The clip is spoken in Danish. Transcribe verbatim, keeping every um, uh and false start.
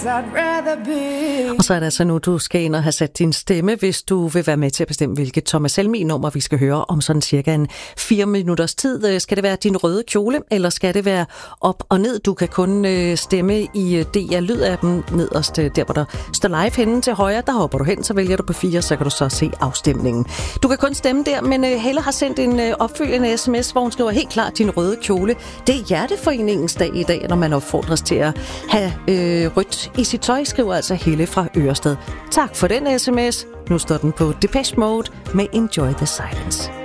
Og så er det altså nu, du skal ind og have sat din stemme, hvis du vil være med til at bestemme, hvilket Thomas Helmig-nummer vi skal høre om sådan cirka en fire minutters tid. Skal det være din røde kjole, eller skal det være op og ned? Du kan kun stemme i D R Lyd-appen nederst, der hvor der står live henne til højre. Der hopper du hen, så vælger du på fire, så kan du så se afstemningen. Du kan kun stemme der, men Helle har sendt en opfølgende sms, hvor hun skriver helt klart din røde kjole. Det er Hjerteforeningens dag i dag, når man opfordres til at have øh, rødt i sit tøj, skriver altså Helle fra Ørsted. Tak for den sms. Nu står den på Depeche Mode med Enjoy the Silence.